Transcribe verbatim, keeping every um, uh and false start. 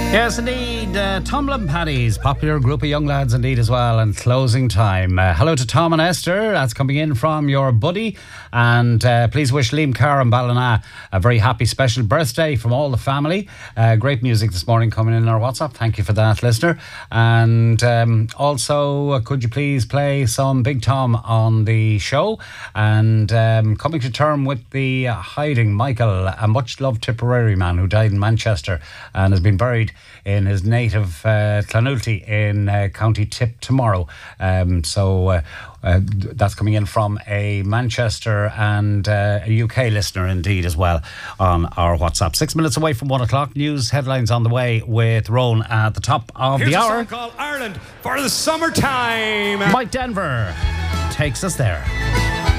Yes, indeed. Uh, Tomlin Paddy's, popular group of young lads indeed as well, and closing time. Uh, hello to Tom and Esther. That's coming in from your buddy. And uh, please wish Liam Carr and Ballina a very happy special birthday from all the family. Uh, great music this morning coming in our WhatsApp. Thank you for that, listener. And um, also, uh, could you please play some Big Tom on the show? And um, coming to term with the uh, hiding Michael, a much-loved Tipperary man who died in Manchester and has been buried in his native uh, Clonulty in uh, County Tip tomorrow. Um, so uh, uh, that's coming in from a Manchester and uh, a U K listener indeed as well on our WhatsApp. Six minutes away from one o'clock. News headlines on the way with Rowan at the top of Here's the hour. Here's a song called Ireland for the Summertime. Mike Denver takes us there.